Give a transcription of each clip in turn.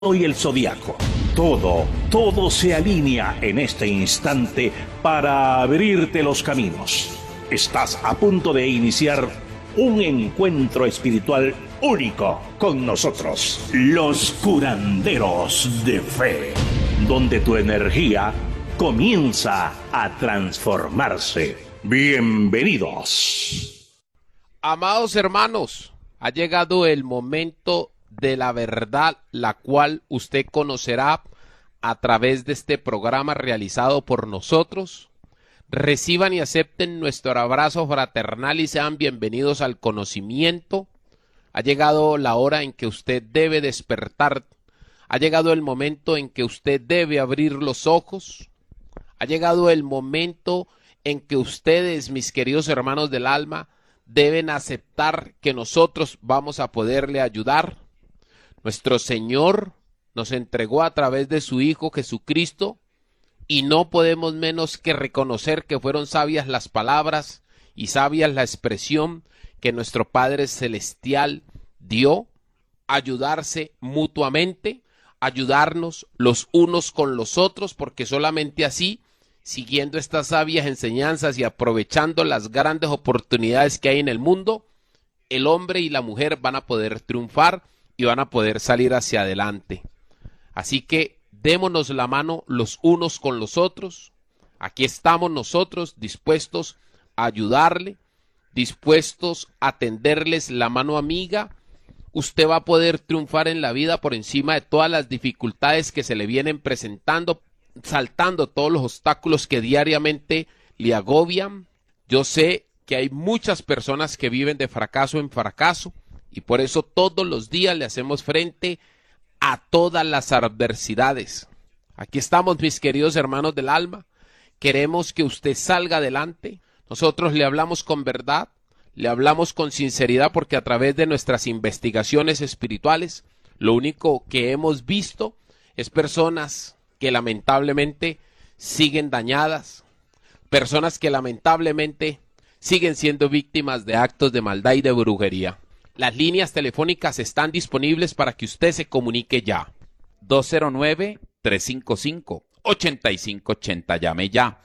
y el zodiaco. Todo se alinea en este instante para abrirte los caminos. Estás a punto de iniciar un encuentro espiritual único con nosotros, los curanderos de fe, donde tu energía comienza a transformarse. Bienvenidos. Amados hermanos, ha llegado el momento de la verdad, la cual usted conocerá a través de este programa realizado por nosotros. Reciban y acepten nuestro abrazo fraternal y sean bienvenidos al conocimiento. Ha llegado la hora en que usted debe despertar. Ha llegado el momento en que usted debe abrir los ojos. Ha llegado el momento en que ustedes, mis queridos hermanos del alma, deben aceptar que nosotros vamos a poderle ayudar. Nuestro Señor nos entregó a través de su Hijo Jesucristo y no podemos menos que reconocer que fueron sabias las palabras y sabias la expresión que nuestro Padre Celestial dio, ayudarse mutuamente, ayudarnos los unos con los otros, porque solamente así, siguiendo estas sabias enseñanzas y aprovechando las grandes oportunidades que hay en el mundo, el hombre y la mujer van a poder triunfar y van a poder salir hacia adelante. Así que démonos la mano los unos con los otros. Aquí estamos nosotros dispuestos a ayudarle, dispuestos a tenderles la mano amiga. Usted va a poder triunfar en la vida por encima de todas las dificultades que se le vienen presentando, saltando todos los obstáculos que diariamente le agobian. Yo sé que hay muchas personas que viven de fracaso en fracaso y por eso todos los días le hacemos frente a todas las adversidades. Aquí estamos, mis queridos hermanos del alma. Queremos que usted salga adelante. Nosotros le hablamos con verdad, le hablamos con sinceridad, porque a través de nuestras investigaciones espirituales, lo único que hemos visto es personas que lamentablemente siguen dañadas, personas que lamentablemente siguen siendo víctimas de actos de maldad y de brujería. Las líneas telefónicas están disponibles para que usted se comunique ya. 209-355-8580, llame ya.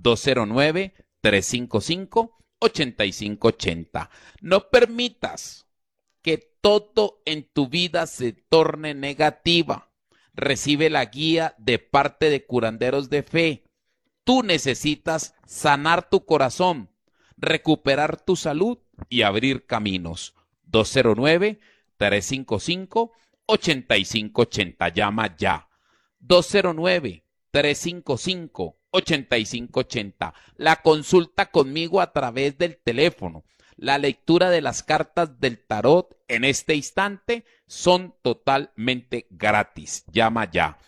209-355-8580. No permitas que todo en tu vida se torne negativa. Recibe la guía de parte de curanderos de fe. Tú necesitas sanar tu corazón, recuperar tu salud y abrir caminos. 209-355-8580. Llama ya. 209-355-8580. La consulta conmigo a través del teléfono, la lectura de las cartas del tarot en este instante son totalmente gratis. Llama ya.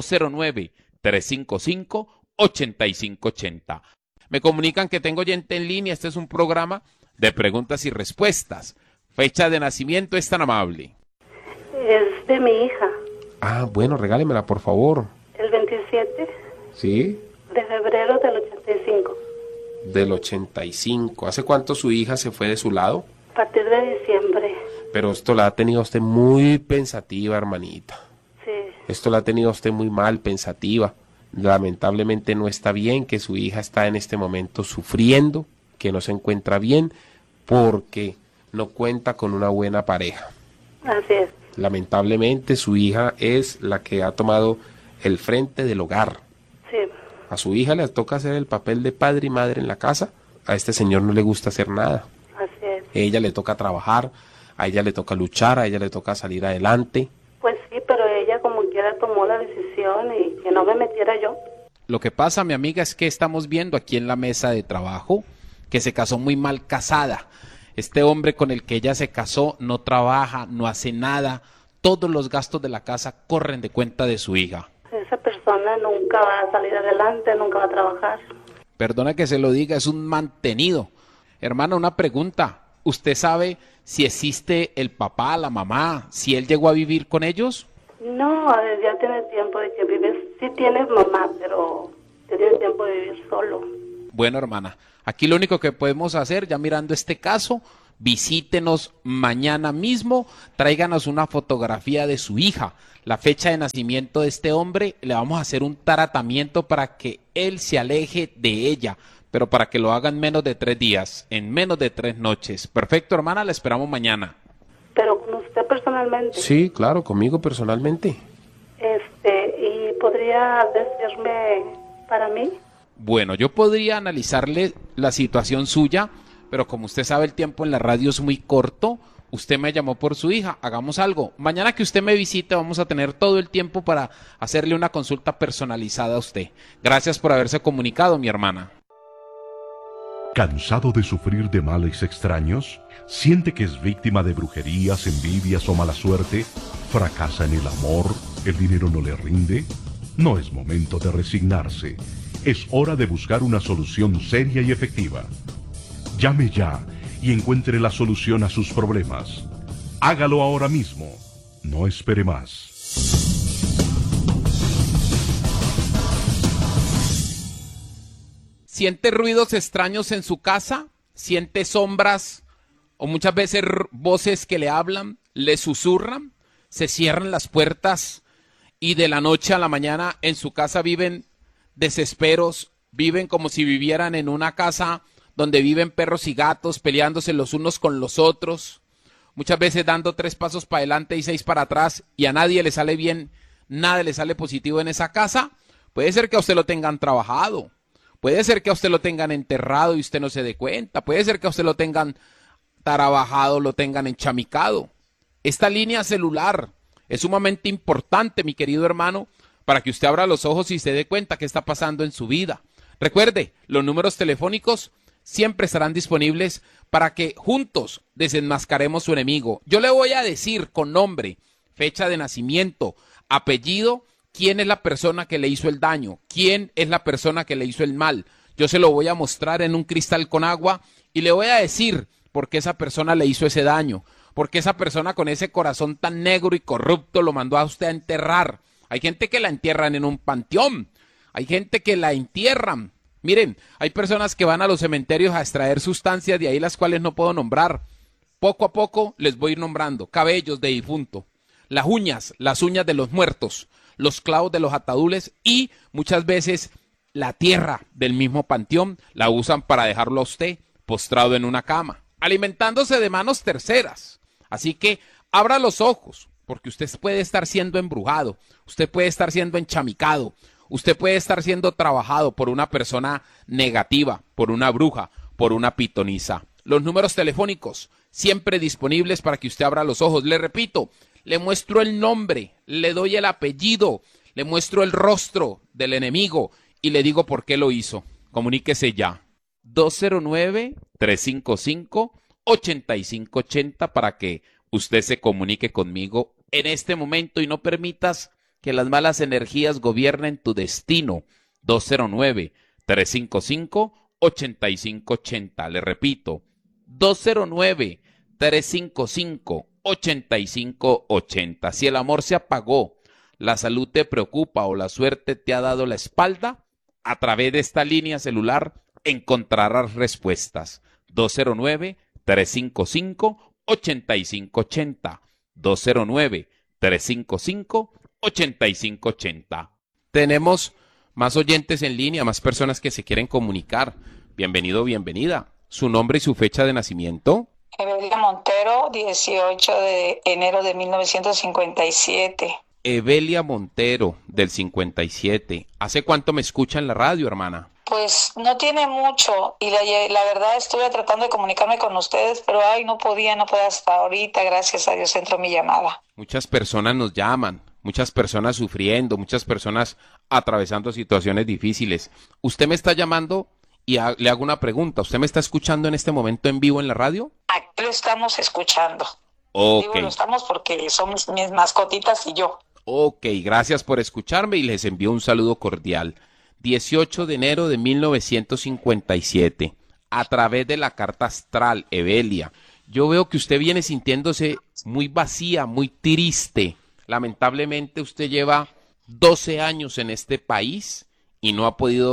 209-355-8580. Me comunican que tengo oyente en línea. Este es un programa de preguntas y respuestas. Fecha de nacimiento es tan amable. Es de mi hija. Ah, bueno, regálemela, por favor. El 27 ¿Sí? de febrero del 85. Del 85. ¿Hace cuánto su hija se fue de su lado? A partir de diciembre. Pero esto la ha tenido usted muy pensativa, hermanita. Sí. Esto la ha tenido usted muy mal, pensativa. Lamentablemente no está bien que su hija está en este momento sufriendo, que no se encuentra bien, porque no cuenta con una buena pareja. Así es. Lamentablemente su hija es la que ha tomado el frente del hogar. Sí. A su hija le toca hacer el papel de padre y madre en la casa. A este señor no le gusta hacer nada. Así es. A ella le toca trabajar, a ella le toca luchar, a ella le toca salir adelante. Pues sí, pero ella como quiera tomó la decisión y que no me metiera yo. Lo que pasa, mi amiga, es que estamos viendo aquí en la mesa de trabajo que se casó muy mal casada. Este hombre con el que ella se casó no trabaja, no hace nada. Todos los gastos de la casa corren de cuenta de su hija. Esa persona nunca va a salir adelante, nunca va a trabajar. Perdona que se lo diga, es un mantenido. Hermana, una pregunta. ¿Usted sabe si existe el papá, la mamá, si él llegó a vivir con ellos? No, ya tiene tiempo de que vives. Sí tienes mamá, pero tiene tiempo de vivir solo. Bueno, hermana, Aquí lo único que podemos hacer, ya mirando este caso, visítenos mañana mismo, tráiganos una fotografía de su hija, la fecha de nacimiento de este hombre, le vamos a hacer un tratamiento para que él se aleje de ella, pero para que lo haga en menos de 3 días, en menos de 3 noches. Perfecto, hermana, la esperamos mañana. Pero con usted personalmente. Sí, claro, conmigo personalmente. ¿Y podría decirme para mí? Bueno, yo podría analizarle la situación suya, pero como usted sabe, el tiempo en la radio es muy corto. Usted me llamó por su hija, hagamos algo. Mañana que usted me visite vamos a tener todo el tiempo para hacerle una consulta personalizada a usted. Gracias por haberse comunicado, mi hermana. ¿Cansado de sufrir de males extraños? ¿Siente que es víctima de brujerías, envidias o mala suerte? ¿Fracasa en el amor? ¿El dinero no le rinde? No es momento de resignarse. Es hora de buscar una solución seria y efectiva. Llame ya y encuentre la solución a sus problemas. Hágalo ahora mismo. No espere más. ¿Siente ruidos extraños en su casa? ¿Siente sombras o muchas veces voces que le hablan, le susurran? ¿Se cierran las puertas y de la noche a la mañana en su casa viven desesperos? Viven como si vivieran en una casa donde viven perros y gatos peleándose los unos con los otros, muchas veces dando 3 pasos para adelante y 6 para atrás, y a nadie le sale bien, nada le sale positivo en esa casa. Puede ser que a usted lo tengan trabajado, puede ser que a usted lo tengan enterrado y usted no se dé cuenta, puede ser que a usted lo tengan trabajado, lo tengan enchamicado. Esta línea celular es sumamente importante, mi querido hermano, para que usted abra los ojos y se dé cuenta qué está pasando en su vida. Recuerde, los números telefónicos siempre estarán disponibles para que juntos desenmascaremos su enemigo. Yo le voy a decir con nombre, fecha de nacimiento, apellido, quién es la persona que le hizo el daño, quién es la persona que le hizo el mal. Yo se lo voy a mostrar en un cristal con agua y le voy a decir por qué esa persona le hizo ese daño, por qué esa persona con ese corazón tan negro y corrupto lo mandó a usted a enterrar. Hay gente que la entierran en un panteón, hay gente que la entierran. Miren, hay personas que van a los cementerios a extraer sustancias de ahí las cuales no puedo nombrar. Poco a poco les voy a ir nombrando. Cabellos de difunto, las uñas de los muertos, los clavos de los ataúdes y muchas veces la tierra del mismo panteón la usan para dejarlo a usted postrado en una cama, alimentándose de manos terceras. Así que abra los ojos, porque usted puede estar siendo embrujado, usted puede estar siendo enchamicado, usted puede estar siendo trabajado por una persona negativa, por una bruja, por una pitonisa. Los números telefónicos siempre disponibles para que usted abra los ojos. Le repito, le muestro el nombre, le doy el apellido, le muestro el rostro del enemigo y le digo por qué lo hizo. Comuníquese ya. 209-355-8580 para que usted se comunique conmigo en este momento y no permitas que las malas energías gobiernen tu destino. 209-355-8580. Le repito, 209-355-8580. Si el amor se apagó, la salud te preocupa o la suerte te ha dado la espalda, a través de esta línea celular encontrarás respuestas. 209-355-8580. 209-355-8580. Tenemos más oyentes en línea, más personas que se quieren comunicar. Bienvenido, bienvenida. ¿Su nombre y su fecha de nacimiento? Evelia Montero, 18 de enero de 1957. Evelia Montero, del 57. ¿Hace cuánto me escucha en la radio, hermana? Pues no tiene mucho y la verdad estuve tratando de comunicarme con ustedes, pero no podía hasta ahorita, gracias a Dios entró mi llamada. Muchas personas nos llaman, muchas personas sufriendo, muchas personas atravesando situaciones difíciles. Usted me está llamando y le hago una pregunta. ¿Usted me está escuchando en este momento en vivo en la radio? Aquí lo estamos escuchando. Ok. Digo, lo estamos porque somos mis mascotitas y yo. Ok, gracias por escucharme y les envío un saludo cordial. 18 de enero de 1957, a través de la carta astral, Evelia, yo veo que usted viene sintiéndose muy vacía, muy triste. Lamentablemente usted lleva 12 años en este país y no ha podido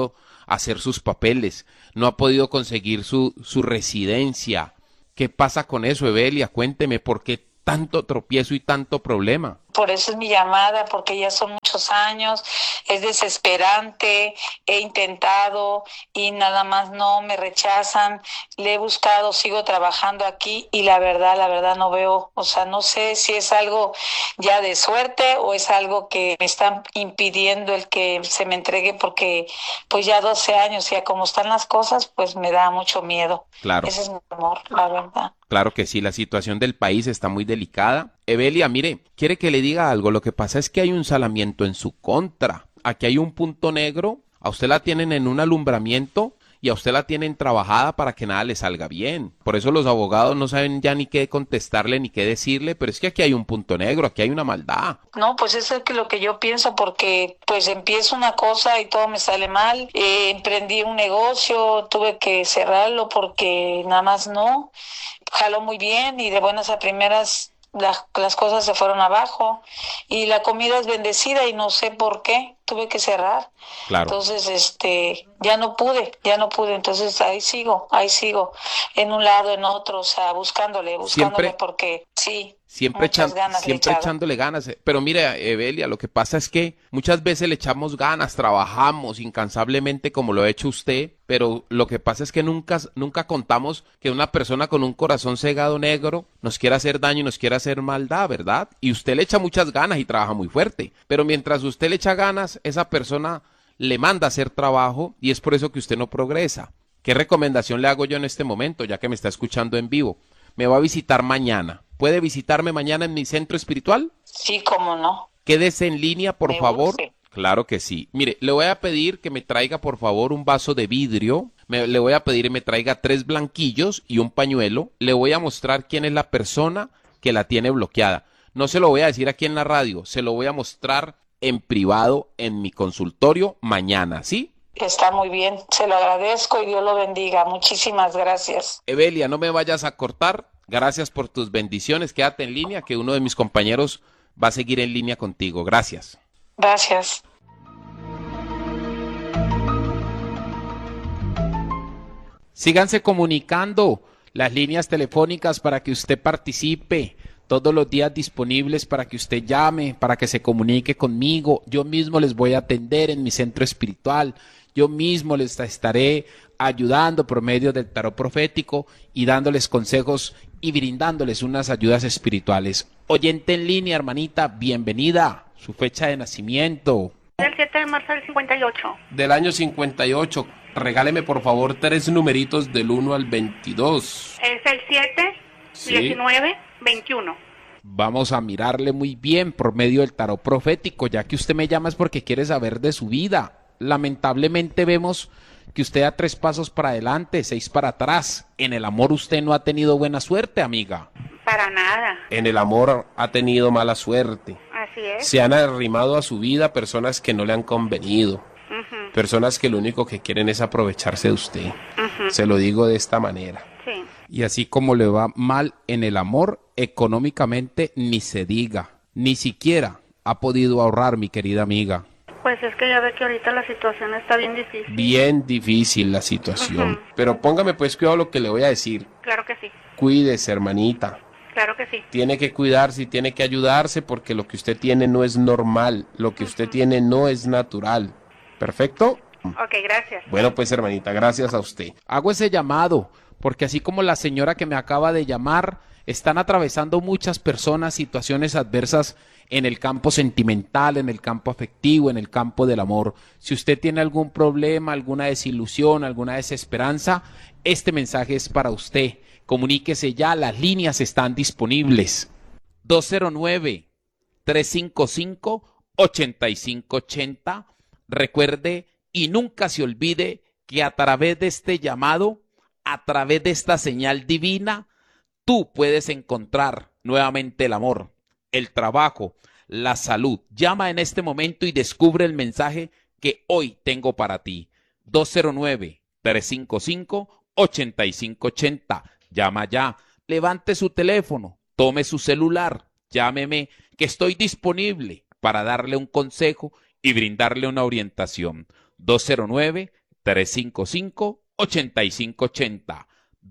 hacer sus papeles, no ha podido conseguir su residencia. ¿Qué pasa con eso, Evelia? Cuénteme, ¿por qué tanto tropiezo y tanto problema? Por eso es mi llamada, porque ya son muchos años, es desesperante, he intentado y nada más no me rechazan, le he buscado, sigo trabajando aquí y la verdad no veo, o sea, no sé si es algo ya de suerte o es algo que me están impidiendo el que se me entregue, porque pues ya 12 años, ya como están las cosas, pues me da mucho miedo. Claro. Ese es mi amor, la verdad. Claro que sí, la situación del país está muy delicada. Evelia, mire, quiere que le diga algo. Lo que pasa es que hay un salamiento en su contra. Aquí hay un punto negro. A usted la tienen en un alumbramiento y a usted la tienen trabajada para que nada le salga bien. Por eso los abogados no saben ya ni qué contestarle ni qué decirle, pero es que aquí hay un punto negro, aquí hay una maldad. No, pues eso es lo que yo pienso, porque pues empiezo una cosa y todo me sale mal. Emprendí un negocio, tuve que cerrarlo porque nada más no. Jaló muy bien y de buenas a primeras las cosas se fueron abajo y la comida es bendecida y no sé por qué tuve que cerrar. Claro. Entonces, ya no pude, entonces ahí sigo, en un lado, en otro, o sea, buscándole Siempre, porque sí. Siempre Siempre echándole ganas. Pero mira, Evelia, lo que pasa es que muchas veces le echamos ganas, trabajamos incansablemente como lo ha hecho usted, pero lo que pasa es que nunca contamos que una persona con un corazón cegado negro nos quiera hacer daño y nos quiera hacer maldad, ¿verdad? Y usted le echa muchas ganas y trabaja muy fuerte, pero mientras usted le echa ganas, esa persona le manda a hacer trabajo y es por eso que usted no progresa. ¿Qué recomendación le hago yo en este momento, ya que me está escuchando en vivo? Me va a visitar mañana. ¿Puede visitarme mañana en mi centro espiritual? Sí, cómo no. Quédese en línea, por favor. Urge. Claro que sí. Mire, le voy a pedir que me traiga, por favor, un vaso de vidrio. Le voy a pedir que me traiga 3 blanquillos y un pañuelo. Le voy a mostrar quién es la persona que la tiene bloqueada. No se lo voy a decir aquí en la radio, se lo voy a mostrar en privado en mi consultorio mañana, ¿sí? Está muy bien, se lo agradezco y Dios lo bendiga. Muchísimas gracias. Evelia, no me vayas a cortar. Gracias por tus bendiciones. Quédate en línea, que uno de mis compañeros va a seguir en línea contigo. Gracias. Gracias. Síganse comunicando. Las líneas telefónicas para que usted participe. Todos los días disponibles para que usted llame, para que se comunique conmigo. Yo mismo les voy a atender en mi centro espiritual. Yo mismo les estaré ayudando por medio del tarot profético y dándoles consejos y brindándoles unas ayudas espirituales. Oyente en línea, hermanita, bienvenida. Su fecha de nacimiento. El 7 de marzo del 58. Del año 58. Regáleme por favor 3 numeritos del 1 al 22. Es el 7, Sí. 19, 21. Vamos a mirarle muy bien por medio del tarot profético, ya que usted me llama es porque quiere saber de su vida. Lamentablemente vemos que usted da 3 pasos para adelante, 6 para atrás. En el amor usted no ha tenido buena suerte, amiga. Para nada. En el amor ha tenido mala suerte. Así es. Se han arrimado a su vida personas que no le han convenido. Ujú, Personas que lo único que quieren es aprovecharse de usted. ujú. Se lo digo de esta manera. Sí. Y así como le va mal en el amor, económicamente ni se diga. Ni siquiera ha podido ahorrar, mi querida amiga. Pues es que ya ve que ahorita la situación está bien difícil. Bien difícil la situación. Ujú. Pero póngame pues cuidado lo que le voy a decir. Claro que sí. Cuídese, hermanita. Claro que sí. Tiene que cuidarse y tiene que ayudarse porque lo que usted tiene no es normal. Lo que usted tiene no es natural. ¿Perfecto? Ok, gracias. Bueno, pues hermanita, gracias a usted. Hago ese llamado porque así como la señora que me acaba de llamar, están atravesando muchas personas situaciones adversas en el campo sentimental, en el campo afectivo, en el campo del amor. Si usted tiene algún problema, alguna desilusión, alguna desesperanza, este mensaje es para usted. Comuníquese ya, las líneas están disponibles. 209-355-8580. Recuerde y nunca se olvide que a través de este llamado, a través de esta señal divina, tú puedes encontrar nuevamente el amor, el trabajo, la salud. Llama en este momento y descubre el mensaje que hoy tengo para ti. 209-355-8580. Llama ya, levante su teléfono, tome su celular, llámeme, que estoy disponible para darle un consejo y brindarle una orientación. 209-355-8580.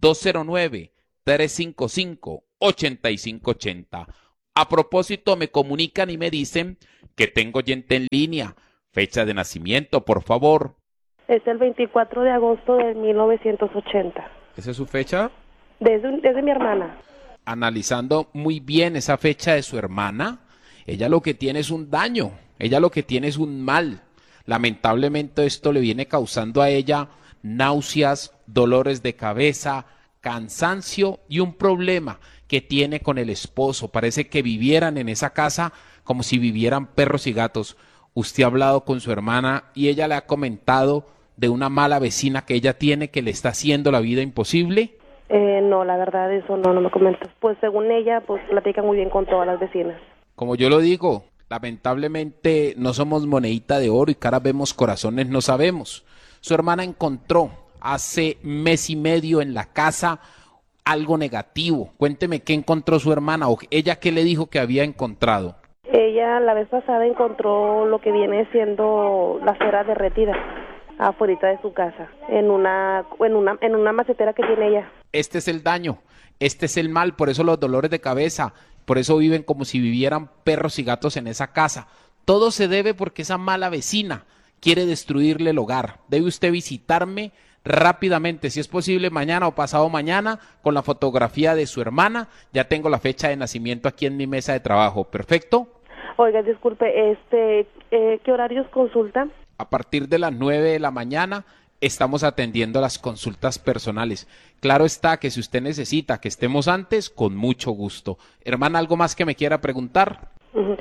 209-355-8580. A propósito, me comunican y me dicen que tengo oyente en línea. Fecha de nacimiento, por favor. Es el 24 de agosto de 1980. ¿Esa es su fecha? Desde mi hermana. Analizando muy bien esa fecha de su hermana, ella lo que tiene es un daño, ella lo que tiene es un mal. Lamentablemente esto le viene causando a ella náuseas, dolores de cabeza, cansancio y un problema que tiene con el esposo. Parece que vivieran en esa casa como si vivieran perros y gatos. Usted ha hablado con su hermana y ella le ha comentado de una mala vecina que ella tiene que le está haciendo la vida imposible. No, la verdad eso no me comentas. Pues según ella, pues platica muy bien con todas las vecinas. Como yo lo digo, lamentablemente no somos monedita de oro y caras vemos, corazones no sabemos. Su hermana encontró hace mes y medio en la casa algo negativo. Cuénteme qué encontró su hermana o ella qué le dijo que había encontrado. Ella la vez pasada encontró lo que viene siendo la cera derretida afuera de su casa, en una macetera que tiene ella. Este es el daño, este es el mal, por eso los dolores de cabeza, por eso viven como si vivieran perros y gatos en esa casa. Todo se debe porque esa mala vecina quiere destruirle el hogar. Debe usted visitarme rápidamente, si es posible mañana o pasado mañana, con la fotografía de su hermana. Ya tengo la fecha de nacimiento aquí en mi mesa de trabajo. ¿Perfecto? Oiga, disculpe, ¿qué horarios consulta? A partir de las 9 de la mañana estamos atendiendo las consultas personales. Claro está que si usted necesita que estemos antes, con mucho gusto. Hermana, ¿algo más que me quiera preguntar?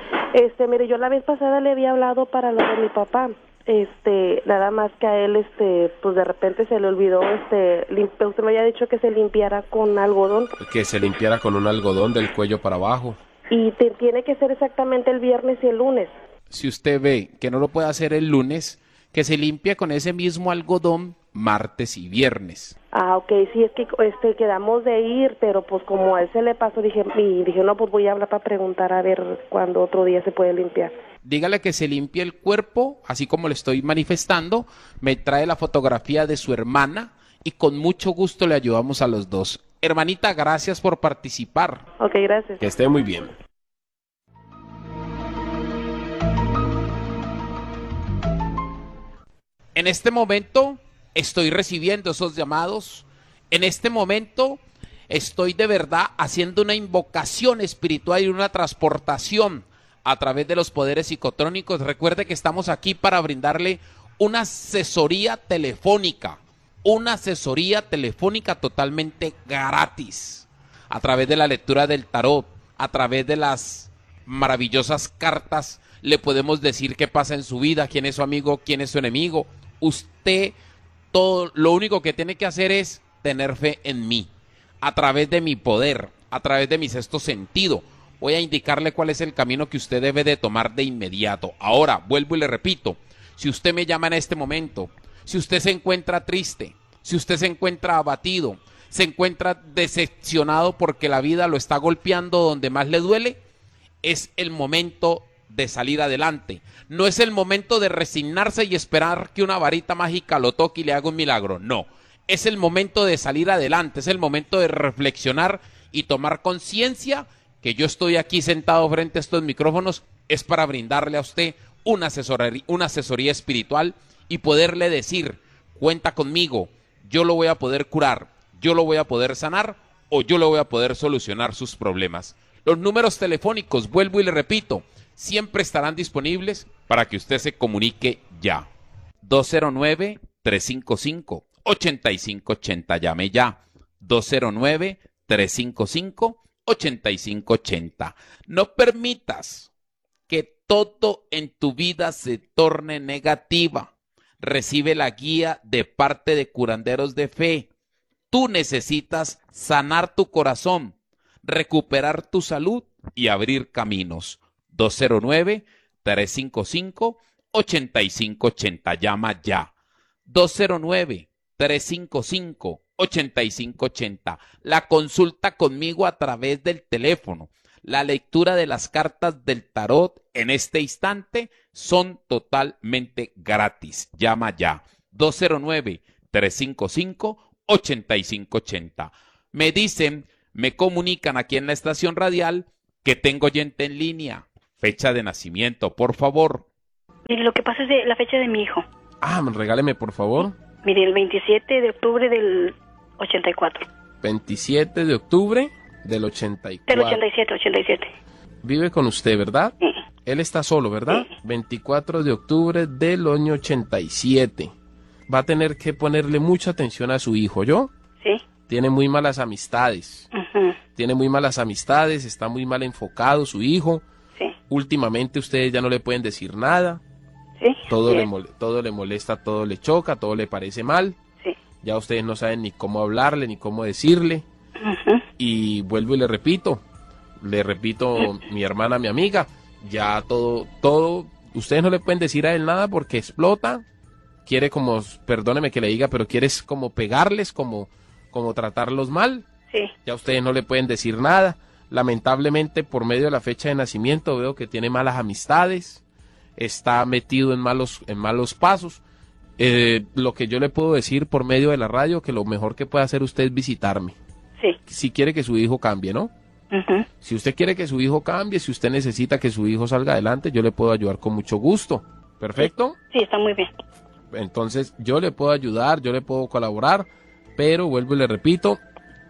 Mire, yo la vez pasada le había hablado para lo de mi papá. Nada más que a él, pues de repente se le olvidó, usted me había dicho que se limpiara con algodón. Que se limpiara con un algodón del cuello para abajo. Y tiene que ser exactamente el viernes y el lunes. Si usted ve que no lo puede hacer el lunes, que se limpie con ese mismo algodón martes y viernes. Ah, ok, sí, es que quedamos de ir, pero pues como a él se le pasó, dije, no, pues voy a hablar para preguntar a ver cuándo otro día se puede limpiar. Dígale que se limpie el cuerpo, así como le estoy manifestando, me trae la fotografía de su hermana y con mucho gusto le ayudamos a los dos. Hermanita, gracias por participar. Ok, gracias. Que esté muy bien. En este momento estoy recibiendo esos llamados. En este momento estoy de verdad haciendo una invocación espiritual y una transportación a través de los poderes psicotrónicos. Recuerde que estamos aquí para brindarle una asesoría telefónica totalmente gratis, a través de la lectura del tarot, a través de las maravillosas cartas, le podemos decir qué pasa en su vida, quién es su amigo, quién es su enemigo. Usted, todo lo único que tiene que hacer es tener fe en mí, a través de mi poder, a través de mi sexto sentido. Voy a indicarle cuál es el camino que usted debe de tomar de inmediato. Ahora, vuelvo y le repito, si usted me llama en este momento, si usted se encuentra triste, si usted se encuentra abatido, se encuentra decepcionado porque la vida lo está golpeando donde más le duele, es el momento de salir adelante. No es el momento de resignarse y esperar que una varita mágica lo toque y le haga un milagro. No, es el momento de salir adelante, es el momento de reflexionar y tomar conciencia que yo estoy aquí sentado frente a estos micrófonos es para brindarle a usted una asesoría espiritual y poderle decir, cuenta conmigo, yo lo voy a poder curar, yo lo voy a poder sanar o yo lo voy a poder solucionar sus problemas. Los números telefónicos, vuelvo y le repito, siempre estarán disponibles para que usted se comunique ya. 209-355-8580, llame ya. 209-355-8580. No permitas que todo en tu vida se torne negativa. Recibe la guía de parte de curanderos de fe. Tú necesitas sanar tu corazón, recuperar tu salud y abrir caminos. 209-355-8580. Llama ya. 209-355-8580. La consulta conmigo a través del teléfono. La lectura de las cartas del tarot en este instante son totalmente gratis. Llama ya. 209-355-8580. Me dicen, me comunican aquí en la estación radial que tengo oyente en línea. Fecha de nacimiento, por favor. Mire, lo que pasa es de la fecha de mi hijo. Regáleme, por favor. Mire, el 27 de octubre del 84. 27 de octubre del 84. Del 87. Vive con usted, ¿verdad? Sí. Él está solo, ¿verdad? Sí. 24 de octubre del año 87. Va a tener que ponerle mucha atención a su hijo, ¿yo? Sí. Tiene muy malas amistades. Ujú. Tiene muy malas amistades, está muy mal enfocado su hijo. Sí. Últimamente ustedes ya no le pueden decir nada. Sí. Todo, Sí. todo le molesta, todo le choca, todo le parece mal. Sí. Ya ustedes no saben ni cómo hablarle, ni cómo decirle. Ujú. Y vuelvo y le repito, mi hermana, mi amiga, ya todo, ustedes no le pueden decir a él nada porque explota, quiere como, perdóneme que le diga, pero quieres como pegarles, como tratarlos mal. Sí. Ya ustedes no le pueden decir nada. Lamentablemente, por medio de la fecha de nacimiento, veo que tiene malas amistades, está metido en malos pasos. Lo que yo le puedo decir por medio de la radio, que lo mejor que puede hacer usted es visitarme. Sí. Si quiere que su hijo cambie, ¿no? Ujú. Si usted quiere que su hijo cambie, si usted necesita que su hijo salga adelante, yo le puedo ayudar con mucho gusto. ¿Perfecto? Sí, está muy bien. Entonces, yo le puedo ayudar, yo le puedo colaborar, pero vuelvo y le repito,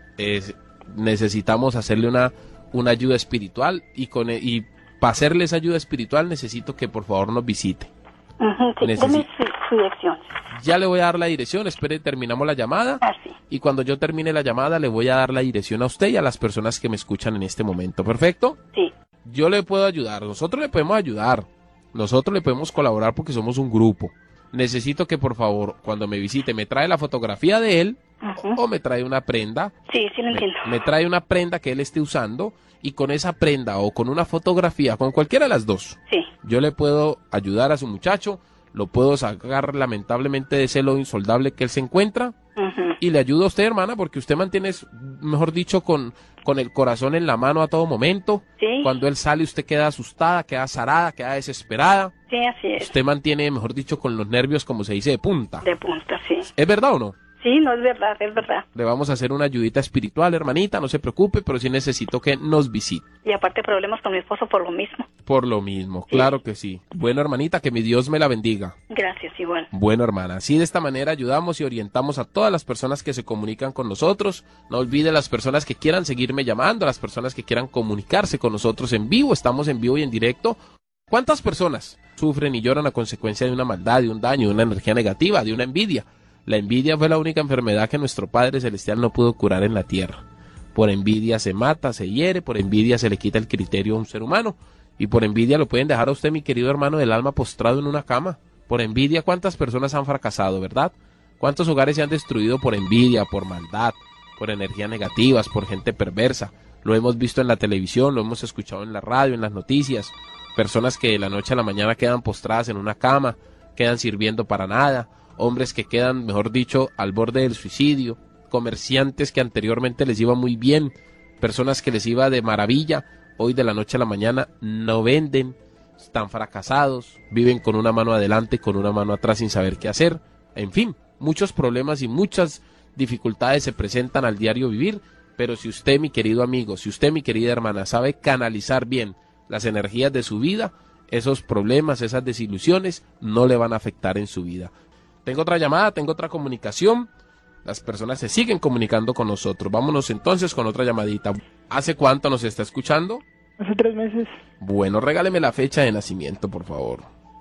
necesitamos hacerle una ayuda espiritual y para hacerle esa ayuda espiritual necesito que por favor nos visite. Ujú. Sí. Deme su dirección. Ya le voy a dar la dirección, espere, terminamos la llamada. Ah, sí. Y cuando yo termine la llamada le voy a dar la dirección a usted y a las personas que me escuchan en este momento. ¿Perfecto? Sí. Yo le puedo ayudar, nosotros le podemos ayudar, nosotros le podemos colaborar porque somos un grupo. Necesito que por favor, cuando me visite, me trae la fotografía de él Ujú. o me trae una prenda. Sí, sí lo entiendo. Me trae una prenda que él esté usando y con esa prenda o con una fotografía, con cualquiera de las dos, Sí. yo le puedo ayudar a su muchacho, lo puedo sacar lamentablemente de ese lodo insoldable que él se encuentra Ujú. y le ayudo a usted, hermana, porque usted mantiene, mejor dicho, con el corazón en la mano a todo momento. Sí. Cuando él sale usted queda asustada, queda azarada, queda desesperada. Sí, así es. Usted mantiene, mejor dicho, con los nervios, como se dice, de punta. De punta, sí. ¿Es verdad o no? Sí, no, es verdad, es verdad. Le vamos a hacer una ayudita espiritual, hermanita, no se preocupe, pero sí necesito que nos visite. Y aparte problemas con mi esposo por lo mismo. Por lo mismo, Sí. claro que sí. Bueno, hermanita, que mi Dios me la bendiga. Gracias, igual. Bueno, hermana, así de esta manera ayudamos y orientamos a todas las personas que se comunican con nosotros. No olvide las personas que quieran seguirme llamando, las personas que quieran comunicarse con nosotros en vivo. Estamos en vivo y en directo. ¿Cuántas personas sufren y lloran a consecuencia de una maldad, de un daño, de una energía negativa, de una envidia? La envidia fue la única enfermedad que nuestro Padre Celestial no pudo curar en la tierra. Por envidia se mata, se hiere, por envidia se le quita el criterio a un ser humano. Y por envidia lo pueden dejar a usted, mi querido hermano del alma, postrado en una cama. Por envidia, ¿cuántas personas han fracasado, verdad? ¿Cuántos hogares se han destruido por envidia, por maldad, por energías negativas, por gente perversa? Lo hemos visto en la televisión, lo hemos escuchado en la radio, en las noticias. Personas que de la noche a la mañana quedan postradas en una cama, quedan sirviendo para nada. Hombres que quedan, mejor dicho, al borde del suicidio. Comerciantes que anteriormente les iba muy bien. Personas que les iba de maravilla. Hoy de la noche a la mañana no venden, están fracasados, viven con una mano adelante y con una mano atrás sin saber qué hacer. En fin, muchos problemas y muchas dificultades se presentan al diario vivir, pero si usted, mi querido amigo, si usted, mi querida hermana, sabe canalizar bien las energías de su vida, esos problemas, esas desilusiones no le van a afectar en su vida. Tengo otra llamada, tengo otra comunicación. Las personas se siguen comunicando con nosotros. Vámonos entonces con otra llamadita. ¿Hace cuánto nos está escuchando? Hace 3 meses. Bueno, regáleme la fecha de nacimiento, por favor.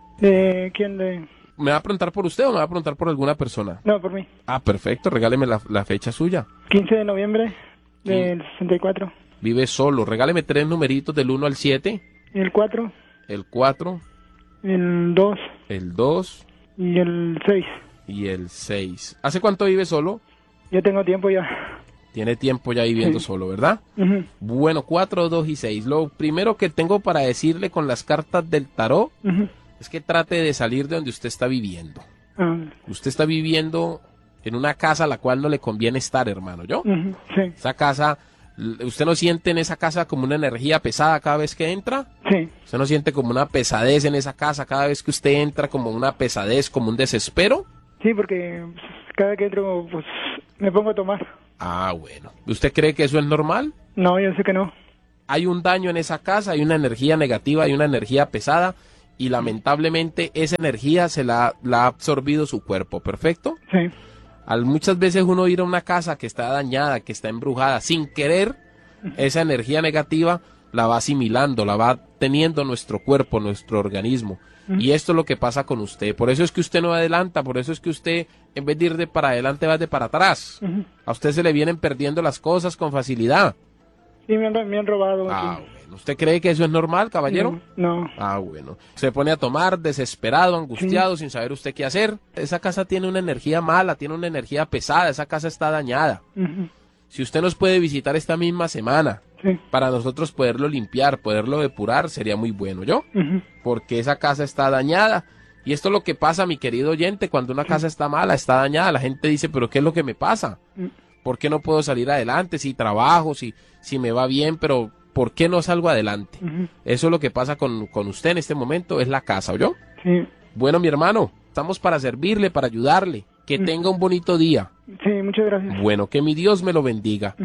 ¿Quién le...? ¿Me va a preguntar por usted o me va a preguntar por alguna persona? No, por mí. Ah, perfecto, regáleme la fecha suya. 15 de noviembre del 64. Vive solo, regáleme 3 numeritos del 1 al 7. El 4, El 4, el 2 el 2 y el 6. y el 6. ¿Hace cuánto vive solo? Ya tengo tiempo ya. Tiene tiempo ya viviendo Sí. solo, ¿verdad? Ujú. Bueno, 4, 2 y 6. Lo primero que tengo para decirle con las cartas del tarot Ujú. es que trate de salir de donde usted está viviendo. Ah, Usted está viviendo en una casa a la cual no le conviene estar, hermano, ¿yo? ujú, sí, Esa casa, ¿usted no siente en esa casa como una energía pesada cada vez que entra? sí, ¿Usted no siente como una pesadez en esa casa cada vez que usted entra, como una pesadez, como un desespero? Sí, porque pues, cada que entro, pues me pongo a tomar. Ah, bueno. ¿Usted cree que eso es normal? No, yo sé que no. Hay un daño en esa casa, hay una energía negativa, hay una energía pesada y lamentablemente esa energía la ha absorbido su cuerpo, ¿perfecto? Sí. Muchas veces uno ir a una casa que está dañada, que está embrujada, sin querer, esa energía negativa la va asimilando, la va teniendo nuestro cuerpo, nuestro organismo. Y esto es lo que pasa con usted. Por eso es que usted no adelanta, por eso es que usted, en vez de ir de para adelante, va de para atrás. A usted se le vienen perdiendo las cosas con facilidad. Sí, me han robado. Ah, Sí. bueno. ¿Usted cree que eso es normal, caballero? No. Ah, bueno. Se pone a tomar desesperado, angustiado, sin saber usted qué hacer. Esa casa tiene una energía mala, tiene una energía pesada, esa casa está dañada. Si usted nos puede visitar esta misma semana, Sí. para nosotros poderlo limpiar, poderlo depurar, sería muy bueno, ¿yo? Porque esa casa está dañada. Y esto es lo que pasa, mi querido oyente, cuando una casa está mala, está dañada, la gente dice, pero ¿qué es lo que me pasa? ¿Por qué no puedo salir adelante? Si trabajo, si me va bien, pero ¿por qué no salgo adelante? Eso es lo que pasa con usted en este momento, es la casa, ¿oyó? Sí. Bueno, mi hermano, estamos para servirle, para ayudarle. Que tenga un bonito día. Sí, muchas gracias. Bueno, que mi Dios me lo bendiga.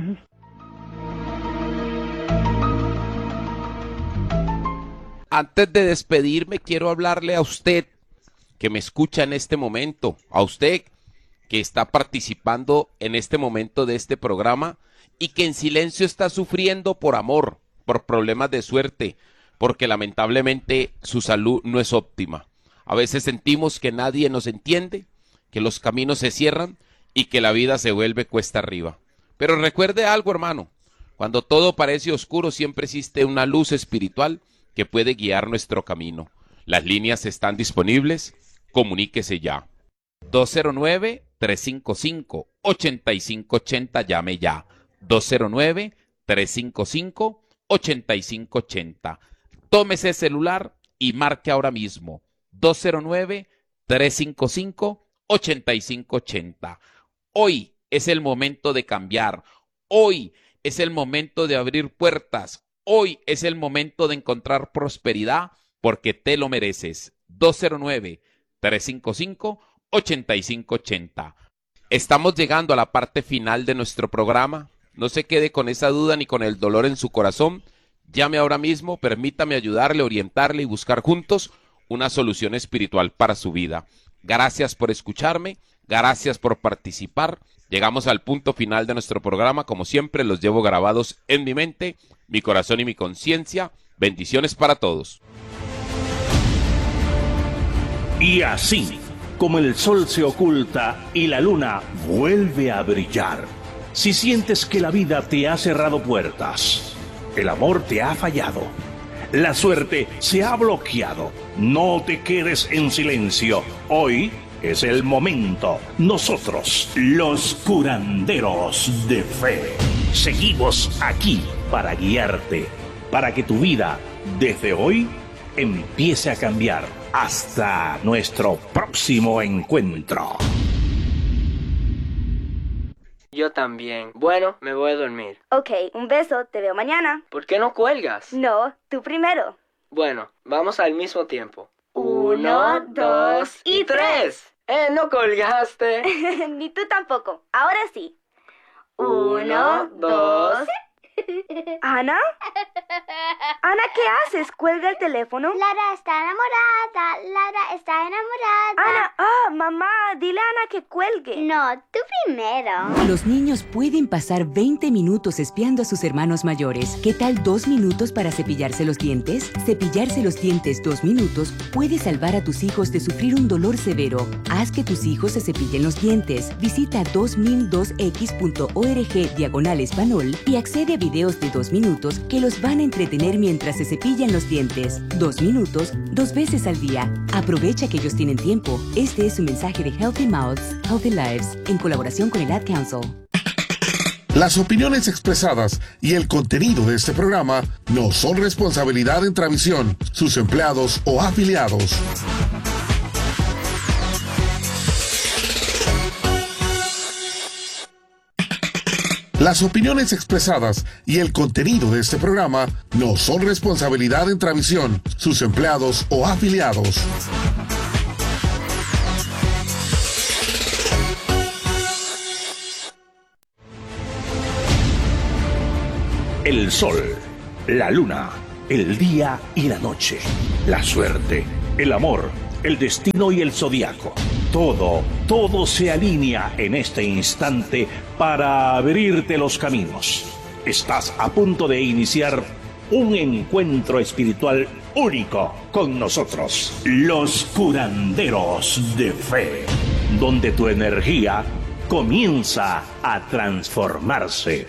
Antes de despedirme, quiero hablarle a usted que me escucha en este momento, a usted que está participando en este momento de este programa y que en silencio está sufriendo por amor, por problemas de suerte, porque lamentablemente su salud no es óptima. A veces sentimos que nadie nos entiende, que los caminos se cierran y que la vida se vuelve cuesta arriba. Pero recuerde algo, hermano, cuando todo parece oscuro siempre existe una luz espiritual que puede guiar nuestro camino. Las líneas están disponibles, comuníquese ya. 209-355-8580, llame ya. 209-355-8580. Tómese el celular y marque ahora mismo. 209-355-8580. Hoy es el momento de cambiar. Hoy es el momento de abrir puertas. Hoy es el momento de encontrar prosperidad porque te lo mereces. 209-355-8580. Estamos llegando a la parte final de nuestro programa. No se quede con esa duda ni con el dolor en su corazón. Llame ahora mismo, permítame ayudarle, orientarle y buscar juntos una solución espiritual para su vida. Gracias por escucharme, gracias por participar. Llegamos al punto final de nuestro programa. Como siempre, los llevo grabados en mi mente, mi corazón y mi conciencia. Bendiciones para todos. Y así, como el sol se oculta y la luna vuelve a brillar, si sientes que la vida te ha cerrado puertas, el amor te ha fallado, la suerte se ha bloqueado, no te quedes en silencio. Hoy es el momento. Nosotros, los curanderos de fe, seguimos aquí para guiarte, para que tu vida, desde hoy, empiece a cambiar. Hasta nuestro próximo encuentro. Yo también. Bueno, me voy a dormir. Ok, un beso, te veo mañana. ¿Por qué no cuelgas? No, tú primero. Bueno, vamos al mismo tiempo. 1, 2 y 3. No colgaste. Ni tú tampoco. Ahora sí. 1, 2. ¿Ana? Ana, ¿qué haces? ¿Cuelga el teléfono? Lara está enamorada. Lara está enamorada. Ana, mamá, dile a Ana que cuelgue. No, tú primero. Los niños pueden pasar 20 minutos espiando a sus hermanos mayores. ¿Qué tal 2 minutos para cepillarse los dientes? Cepillarse los dientes 2 minutos puede salvar a tus hijos de sufrir un dolor severo. Haz que tus hijos se cepillen los dientes. Visita 2002x.org/español y accede a videos de 2 minutos que los van a entretener mientras se cepillan los dientes. 2 minutos, 2 veces al día. Aprovecha que ellos tienen tiempo. Este es un mensaje de Healthy Mouths, Healthy Lives, en colaboración con el Ad Council. Las opiniones expresadas y el contenido de este programa no son responsabilidad de Intravisión, sus empleados o afiliados. Las opiniones expresadas y el contenido de este programa no son responsabilidad de Intravisión, sus empleados o afiliados. el sol, la luna, el día y la noche, la suerte, el amor, el destino y el zodiaco. Todo se alinea en este instante para abrirte los caminos. Estás a punto de iniciar un encuentro espiritual único con nosotros, los curanderos de fe, donde tu energía comienza a transformarse.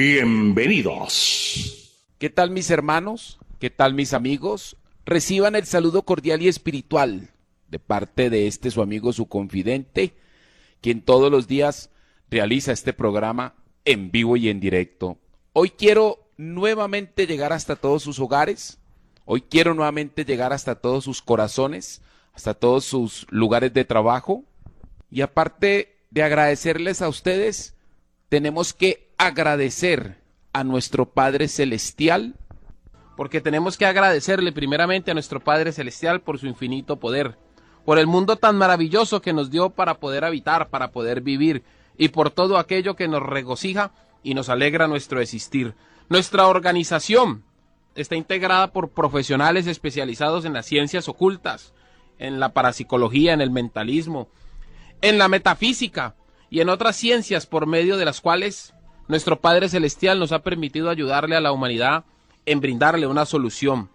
Bienvenidos. ¿Qué tal, mis hermanos? ¿Qué tal, mis amigos? Reciban el saludo cordial y espiritual de parte de su amigo, su confidente, quien todos los días realiza este programa en vivo y en directo. Hoy quiero nuevamente llegar hasta todos sus hogares. Hoy quiero nuevamente llegar hasta todos sus corazones, hasta todos sus lugares de trabajo. Y aparte de agradecerles a ustedes, tenemos que agradecer a nuestro Padre Celestial, porque tenemos que agradecerle primeramente a nuestro Padre Celestial por su infinito poder, por el mundo tan maravilloso que nos dio para poder habitar, para poder vivir, y por todo aquello que nos regocija y nos alegra nuestro existir. Nuestra organización está integrada por profesionales especializados en las ciencias ocultas, en la parapsicología, en el mentalismo, en la metafísica y en otras ciencias por medio de las cuales nuestro Padre Celestial nos ha permitido ayudarle a la humanidad en brindarle una solución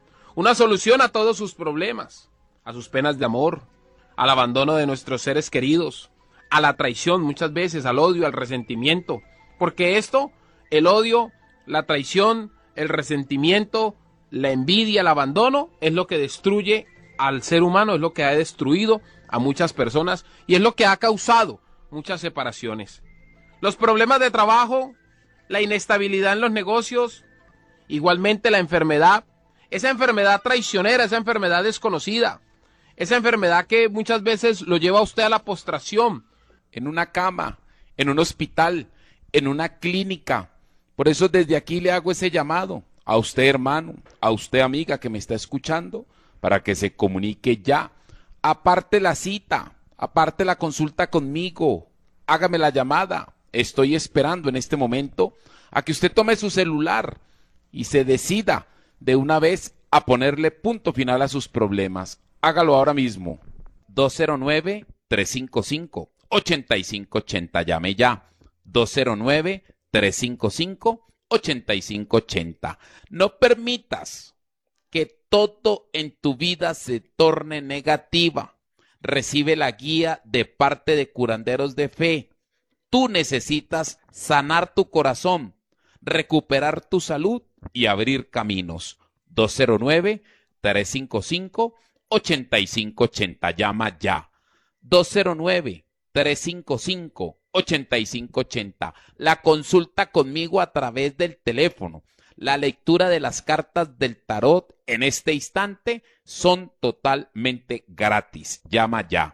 a todos sus problemas, a sus penas de amor, al abandono de nuestros seres queridos, a la traición muchas veces, al odio, al resentimiento, porque esto, el odio, la traición, el resentimiento, la envidia, el abandono, es lo que destruye al ser humano, es lo que ha destruido a muchas personas y es lo que ha causado muchas separaciones. Los problemas de trabajo, la inestabilidad en los negocios, igualmente la enfermedad, esa enfermedad traicionera, esa enfermedad desconocida, esa enfermedad que muchas veces lo lleva a usted a la postración, en una cama, en un hospital, en una clínica. Por eso desde aquí le hago ese llamado a usted, hermano, a usted, amiga, que me está escuchando, para que se comunique ya. Aparte la cita, aparte la consulta conmigo, hágame la llamada. Estoy esperando en este momento a que usted tome su celular y se decida de una vez a ponerle punto final a sus problemas. Hágalo ahora mismo. 209-355-8580. Llame ya. 209-355-8580. No permitas que todo en tu vida se torne negativa. Recibe la guía de parte de curanderos de fe. Tú necesitas sanar tu corazón, recuperar tu salud y abrir caminos. 209-355-8580. Llama ya. 209-355-8580. La consulta conmigo a través del teléfono, la lectura de las cartas del tarot en este instante son totalmente gratis. Llama ya.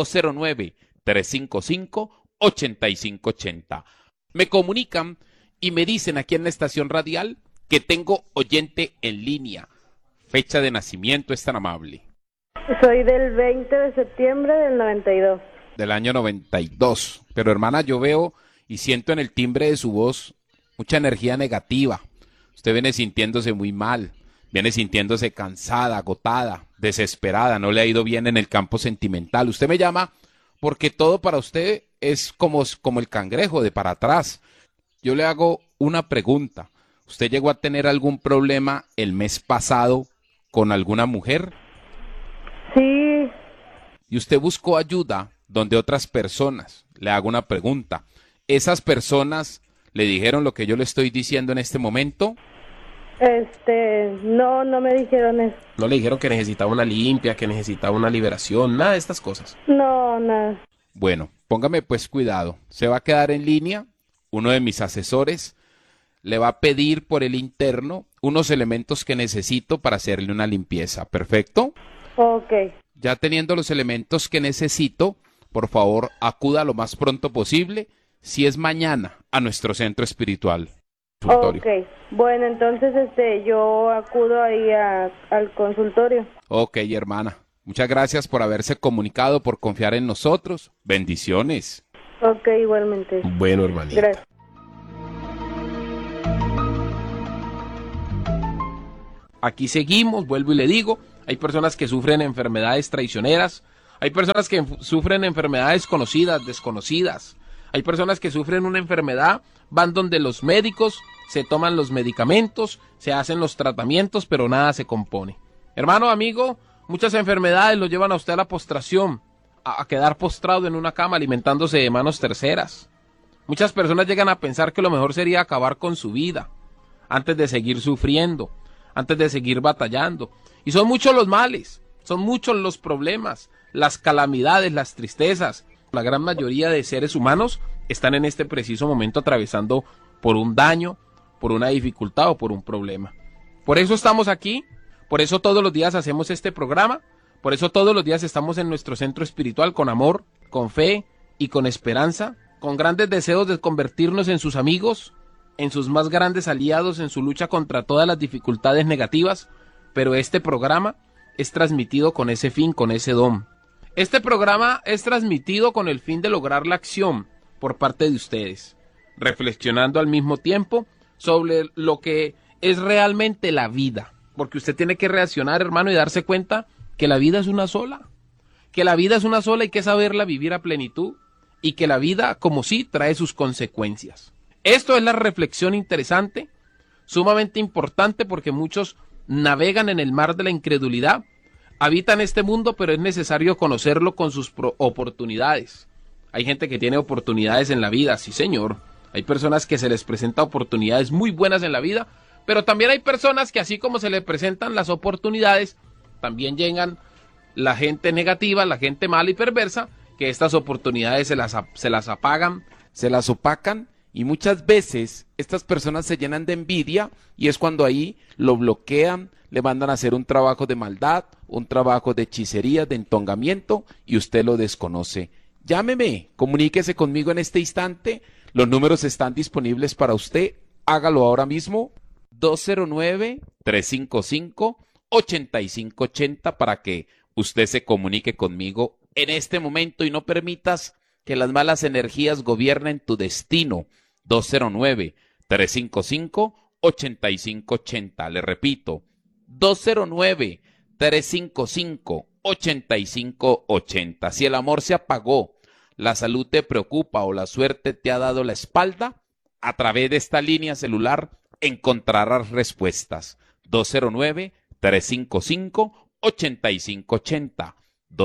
209-355-8580. Me comunican y me dicen aquí en la estación radial que tengo oyente en línea. Fecha de nacimiento, es tan amable. Soy del 20 de septiembre del 92. Del año 92. Pero hermana, yo veo y siento en el timbre de su voz mucha energía negativa. Usted viene sintiéndose muy mal, viene sintiéndose cansada, agotada, desesperada, no le ha ido bien en el campo sentimental. Usted me llama porque todo para usted es como el cangrejo de para atrás. Yo le hago una pregunta. ¿Usted llegó a tener algún problema el mes pasado con alguna mujer? Sí. ¿Y usted buscó ayuda donde otras personas? Le hago una pregunta. ¿Esas personas le dijeron lo que yo le estoy diciendo en este momento? No me dijeron eso. No le dijeron que necesitaba una limpia, que necesitaba una liberación, nada de estas cosas. No, nada. Bueno, póngame pues cuidado. Se va a quedar en línea. Uno de mis asesores le va a pedir por el interno unos elementos que necesito para hacerle una limpieza. ¿Perfecto? Ok. Ya teniendo los elementos que necesito, por favor, acuda lo más pronto posible, si es mañana, a nuestro centro espiritual. Ok. Bueno, entonces yo acudo ahí al consultorio. Ok, hermana. Muchas gracias por haberse comunicado, por confiar en nosotros. Bendiciones. Ok, igualmente. Bueno, hermanita. Gracias. aquí seguimos, vuelvo y le digo, hay personas que sufren enfermedades traicioneras, hay personas que sufren enfermedades conocidas, desconocidas, hay personas que sufren una enfermedad, van donde los médicos, se toman los medicamentos, se hacen los tratamientos, pero nada se compone. Hermano, amigo, muchas enfermedades lo llevan a usted a la postración, a quedar postrado en una cama alimentándose de manos terceras. Muchas personas llegan a pensar que lo mejor sería acabar con su vida, antes de seguir sufriendo, antes de seguir batallando. Y son muchos los males, son muchos los problemas, las calamidades, las tristezas. La gran mayoría de seres humanos están en este preciso momento atravesando por un daño, por una dificultad o por un problema. Por eso estamos aquí, por eso todos los días hacemos este programa, por eso todos los días estamos en nuestro centro espiritual con amor, con fe y con esperanza, con grandes deseos de convertirnos en sus amigos, en sus más grandes aliados en su lucha contra todas las dificultades negativas, pero este programa es transmitido con ese fin, con ese don. Este programa es transmitido con el fin de lograr la acción por parte de ustedes, reflexionando al mismo tiempo sobre lo que es realmente la vida, porque usted tiene que reaccionar, hermano, y darse cuenta que la vida es una sola, que la vida es una sola y que saberla vivir a plenitud, y que la vida, como sí, trae sus consecuencias. Esto es la reflexión interesante, sumamente importante, porque muchos navegan en el mar de la incredulidad, habitan este mundo, pero es necesario conocerlo con sus oportunidades. Hay gente que tiene oportunidades en la vida, sí señor. Hay personas que se les presentan oportunidades muy buenas en la vida, pero también hay personas que así como se les presentan las oportunidades, también llegan la gente negativa, la gente mala y perversa, que estas oportunidades se las apagan, se las opacan, y muchas veces estas personas se llenan de envidia y es cuando ahí lo bloquean, le mandan a hacer un trabajo de maldad, un trabajo de hechicería, de entongamiento, y usted lo desconoce. Llámeme, comuníquese conmigo en este instante, los números están disponibles para usted, hágalo ahora mismo, 209-355-8580 para que usted se comunique conmigo en este momento y no permitas que las malas energías gobiernen tu destino. 209-355-8580. Le repito, 209-355-8580. Si el amor se apagó, la salud te preocupa o la suerte te ha dado la espalda, a través de esta línea celular encontrarás respuestas. 209-355-8580.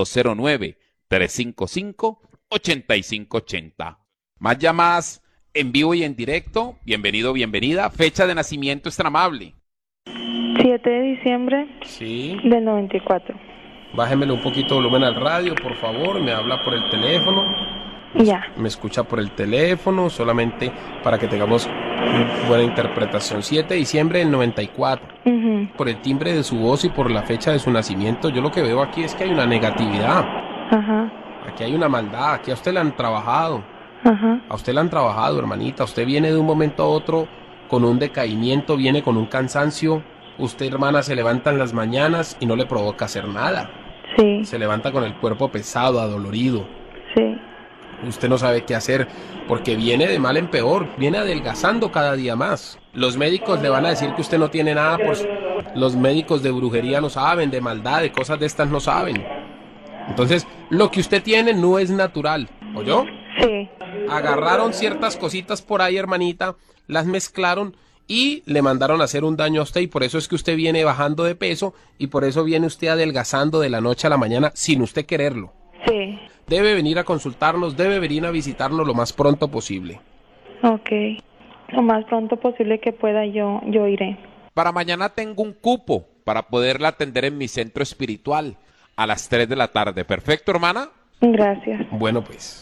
209-355-8580. Más llamadas en vivo y en directo. Bienvenido, bienvenida. Fecha de nacimiento es tan amable. 7 de diciembre Sí. del 94. Bájemele un poquito de volumen al radio, por favor. Me habla por el teléfono. Ya. Me escucha por el teléfono, solamente para que tengamos buena interpretación. 7 de diciembre del 94. Por el timbre de su voz y por la fecha de su nacimiento, yo lo que veo aquí es que hay una negatividad. Ajá. Aquí hay una maldad, aquí a usted le han trabajado. Ajá. A usted le han trabajado, hermanita. Usted viene de un momento a otro con un decaimiento, viene con un cansancio. Usted, hermana, se levanta en las mañanas y no le provoca hacer nada. Sí. Se levanta con el cuerpo pesado, adolorido. Sí. Usted no sabe qué hacer porque viene de mal en peor, viene adelgazando cada día más. Los médicos le van a decir que usted no tiene nada, pues los médicos de brujería no saben, de maldad, de cosas de estas no saben. Entonces, lo que usted tiene no es natural, ¿oyó? Sí. Agarraron ciertas cositas por ahí, hermanita, las mezclaron y le mandaron a hacer un daño a usted, y por eso es que usted viene bajando de peso y por eso viene usted adelgazando de la noche a la mañana sin usted quererlo. Sí. Debe venir a consultarnos, debe venir a visitarnos lo más pronto posible. Ok. Lo más pronto posible que pueda yo iré. Para mañana tengo un cupo para poderla atender en mi centro espiritual a las 3 de la tarde. ¿Perfecto, hermana? Gracias. Bueno, pues.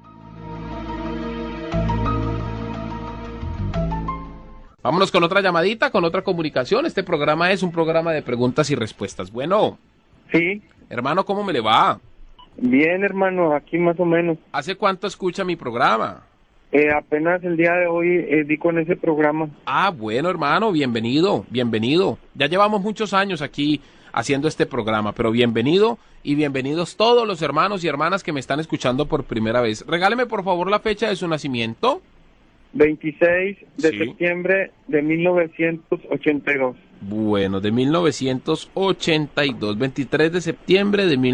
Vámonos con otra llamadita, con otra comunicación. Este programa es un programa de preguntas y respuestas. Bueno. Sí. Hermano, ¿cómo me le va? Bien, hermano, aquí más o menos. ¿Hace cuánto escucha mi programa? Apenas el día de hoy di con ese programa. Ah, bueno, hermano, bienvenido, bienvenido. Ya llevamos muchos años aquí haciendo este programa, pero bienvenido y bienvenidos todos los hermanos y hermanas que me están escuchando por primera vez. Regáleme, por favor, la fecha de su nacimiento. 26 de septiembre de 1982. Bueno, de 1982, 23 de septiembre de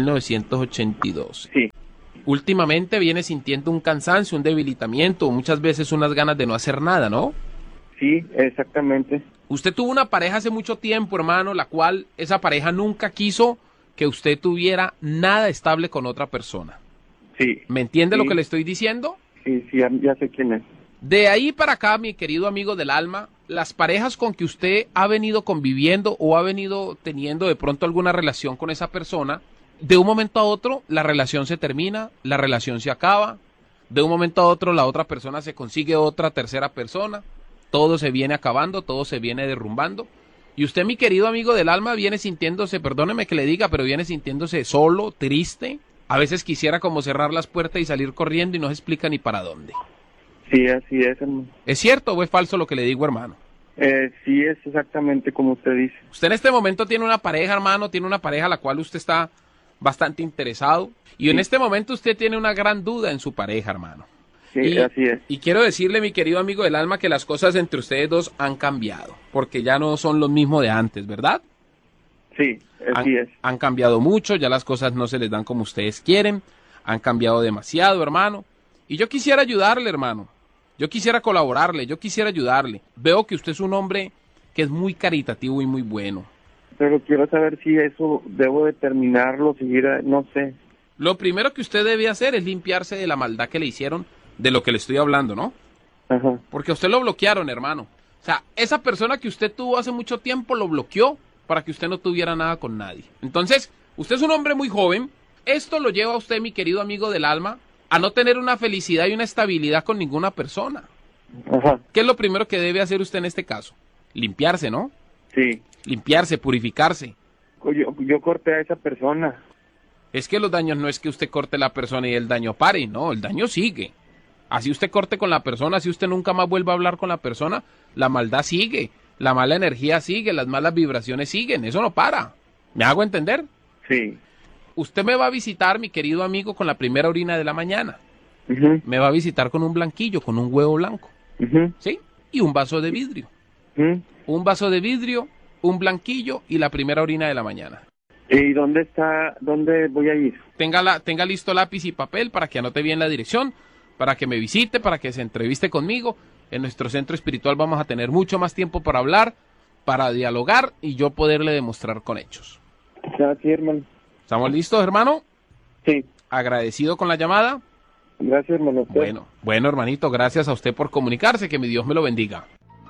1982. Sí. Últimamente viene sintiendo un cansancio, un debilitamiento, muchas veces unas ganas de no hacer nada, ¿no? Sí, exactamente. Usted tuvo una pareja hace mucho tiempo, hermano, la cual esa pareja nunca quiso que usted tuviera nada estable con otra persona. Sí. ¿Me entiende Sí. lo que le estoy diciendo? Sí, ya sé quién es. De ahí para acá, mi querido amigo del alma, las parejas con que usted ha venido conviviendo o ha venido teniendo de pronto alguna relación con esa persona, de un momento a otro la relación se termina, la relación se acaba, de un momento a otro la otra persona se consigue otra tercera persona, todo se viene acabando, todo se viene derrumbando. Y usted, mi querido amigo del alma, viene sintiéndose, perdóneme que le diga, pero viene sintiéndose solo, triste. A veces quisiera como cerrar las puertas y salir corriendo y no se explica ni para dónde. Sí, así es, hermano. ¿Es cierto o es falso lo que le digo, hermano? Sí, es exactamente como usted dice. Usted en este momento tiene una pareja, hermano, tiene una pareja a la cual usted está bastante interesado. Y en este momento usted tiene una gran duda en su pareja, hermano. Sí, así es. Y quiero decirle, mi querido amigo del alma, que las cosas entre ustedes dos han cambiado, porque ya no son lo mismo de antes, ¿verdad? Sí, así es. Han cambiado mucho, ya las cosas no se les dan como ustedes quieren, han cambiado demasiado, hermano. Y yo quisiera ayudarle, hermano. Yo quisiera colaborarle, yo quisiera ayudarle. Veo que usted es un hombre que es muy caritativo y muy bueno. Pero quiero saber si eso debo de terminarlo, seguir, no sé. Lo primero que usted debe hacer es limpiarse de la maldad que le hicieron, de lo que le estoy hablando, ¿no? Ajá. Porque a usted lo bloquearon, hermano. O sea, esa persona que usted tuvo hace mucho tiempo lo bloqueó para que usted no tuviera nada con nadie. Entonces, usted es un hombre muy joven. Esto lo lleva a usted, mi querido amigo del alma, a no tener una felicidad y una estabilidad con ninguna persona. Ajá. ¿Qué es lo primero que debe hacer usted en este caso? Limpiarse, ¿no? Sí. Limpiarse, purificarse. Yo corté a esa persona. Es que los daños no es que usted corte la persona y el daño pare, no, el daño sigue. Así usted corte con la persona, así usted nunca más vuelva a hablar con la persona, la maldad sigue, la mala energía sigue, las malas vibraciones siguen, eso no para. ¿Me hago entender? Sí. Usted me va a visitar, mi querido amigo, con la primera orina de la mañana. Uh-huh. Me va a visitar con un blanquillo, con un huevo blanco. Uh-huh. ¿Sí? Y un vaso de vidrio. Uh-huh. Un vaso de vidrio, un blanquillo y la primera orina de la mañana. ¿Y dónde voy a ir? Tenga listo lápiz y papel para que anote bien la dirección, para que me visite, para que se entreviste conmigo. En nuestro centro espiritual vamos a tener mucho más tiempo para hablar, para dialogar y yo poderle demostrar con hechos. Gracias, hermano. ¿Estamos listos, hermano? Sí. ¿Agradecido con la llamada? Gracias, hermano. Bueno, hermanito, gracias a usted por comunicarse, que mi Dios me lo bendiga.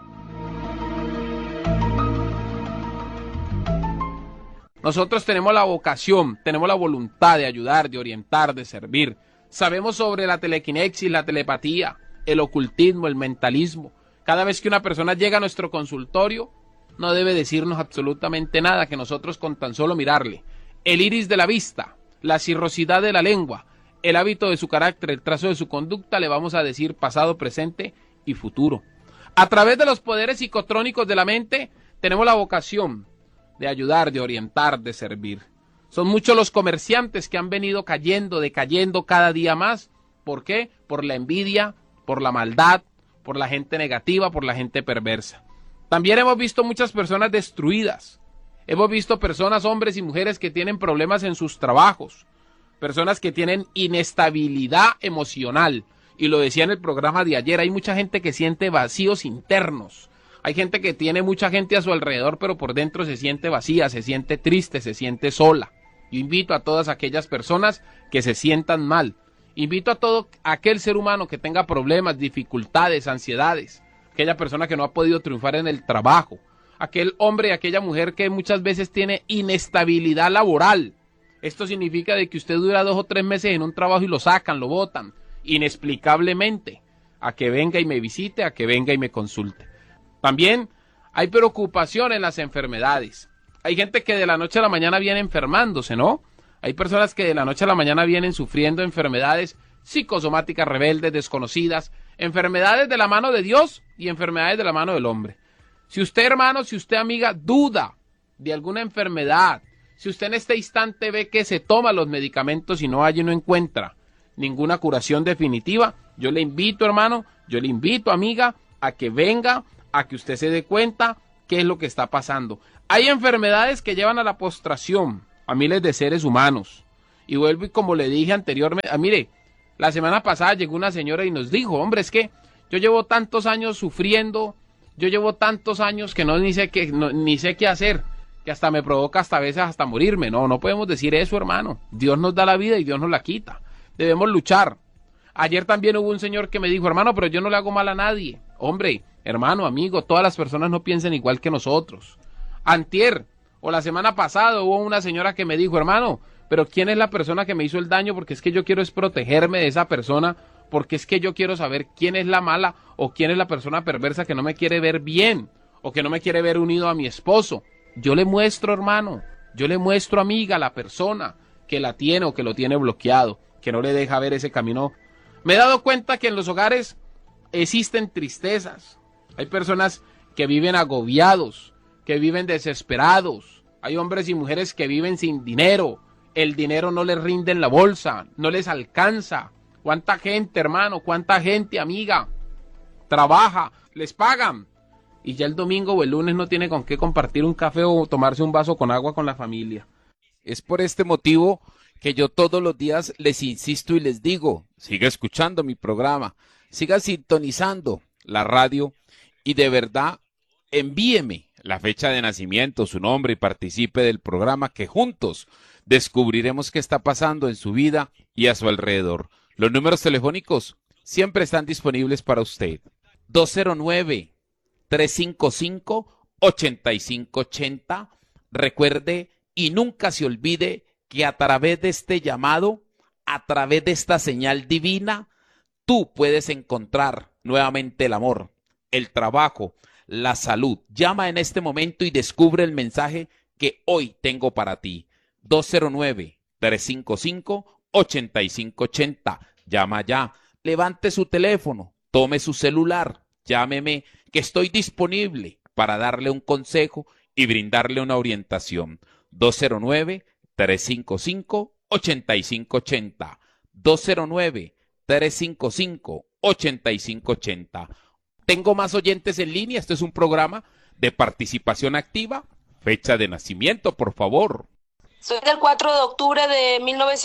Nosotros tenemos la vocación, tenemos la voluntad de ayudar, de orientar, de servir. Sabemos sobre la telequinesis, la telepatía, el ocultismo, el mentalismo. Cada vez que una persona llega a nuestro consultorio, no debe decirnos absolutamente nada, que nosotros con tan solo mirarle el iris de la vista, la cirrosidad de la lengua, el hábito de su carácter, el trazo de su conducta, le vamos a decir pasado, presente y futuro. A través de los poderes psicotrónicos de la mente, tenemos la vocación de ayudar, de orientar, de servir. Son muchos los comerciantes que han venido cayendo, decayendo cada día más. ¿Por qué? Por la envidia, por la maldad, por la gente negativa, por la gente perversa. También hemos visto muchas personas destruidas. Hemos visto personas, hombres y mujeres que tienen problemas en sus trabajos. Personas que tienen inestabilidad emocional. Y lo decía en el programa de ayer, hay mucha gente que siente vacíos internos. Hay gente que tiene mucha gente a su alrededor, pero por dentro se siente vacía, se siente triste, se siente sola. Yo invito a todas aquellas personas que se sientan mal. Invito a todo aquel ser humano que tenga problemas, dificultades, ansiedades. Aquella persona que no ha podido triunfar en el trabajo. Aquel hombre y aquella mujer que muchas veces tiene inestabilidad laboral. Esto significa de que usted dura 2 o 3 meses en un trabajo y lo sacan, lo botan, inexplicablemente. A que venga y me visite, a que venga y me consulte. También hay preocupación en las enfermedades. Hay gente que de la noche a la mañana viene enfermándose, ¿no? Hay personas que de la noche a la mañana vienen sufriendo enfermedades psicosomáticas rebeldes, desconocidas, enfermedades de la mano de Dios y enfermedades de la mano del hombre. Si usted, hermano, si usted, amiga, duda de alguna enfermedad, si usted en este instante ve que se toma los medicamentos y no hay y no encuentra ninguna curación definitiva, yo le invito, hermano, yo le invito, amiga, a que venga, a que usted se dé cuenta qué es lo que está pasando. Hay enfermedades que llevan a la postración a miles de seres humanos. Y vuelvo y como le dije anteriormente, mire, la semana pasada llegó una señora y nos dijo, hombre, es que yo llevo tantos años sufriendo, yo llevo tantos años que ni sé qué hacer, que hasta me provoca hasta a veces hasta morirme. No podemos decir eso, hermano. Dios nos da la vida y Dios nos la quita. Debemos luchar. Ayer también hubo un señor que me dijo, hermano, pero yo no le hago mal a nadie. Hombre, hermano, amigo, todas las personas no piensan igual que nosotros. Antier o la semana pasada hubo una señora que me dijo, hermano, pero ¿quién es la persona que me hizo el daño? Porque es que yo quiero es protegerme de esa persona, porque es que yo quiero saber quién es la mala o quién es la persona perversa que no me quiere ver bien o que no me quiere ver unido a mi esposo. Yo le muestro, hermano, yo le muestro, amiga, a la persona que la tiene o que lo tiene bloqueado, que no le deja ver ese camino. Me he dado cuenta que en los hogares existen tristezas. Hay personas que viven agobiados, que viven desesperados. Hay hombres y mujeres que viven sin dinero. El dinero no les rinde en la bolsa, no les alcanza. ¿Cuánta gente, hermano? ¿Cuánta gente, amiga? Trabaja, les pagan. Y ya el domingo o el lunes no tiene con qué compartir un café o tomarse un vaso con agua con la familia. Es por este motivo que yo todos los días les insisto y les digo, siga escuchando mi programa, siga sintonizando la radio y de verdad envíeme la fecha de nacimiento, su nombre y participe del programa que juntos descubriremos qué está pasando en su vida y a su alrededor. Los números telefónicos siempre están disponibles para usted. 209-355-8580. Recuerde y nunca se olvide que a través de este llamado, a través de esta señal divina, tú puedes encontrar nuevamente el amor, el trabajo, la salud. Llama en este momento y descubre el mensaje que hoy tengo para ti. 209-355-8580. Llama ya, levante su teléfono, tome su celular, llámeme que estoy disponible para darle un consejo y brindarle una orientación. 209-355-8580. 209-355-8580. Tengo más oyentes en línea. Este es un programa de participación activa. Fecha de nacimiento, por favor. Soy del 4 de octubre de